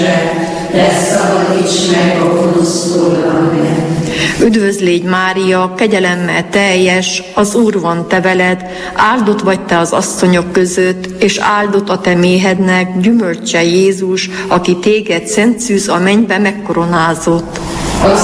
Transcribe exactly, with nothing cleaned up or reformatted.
Te szabadíts meg a gonosztól, amen. Üdvözl légy, Mária, kegyelemmel teljes, az Úr van te veled, áldott vagy te az asszonyok között, és áldott a te méhednek gyümölcse Jézus, aki téged szent szűz a mennybe megkoronázott.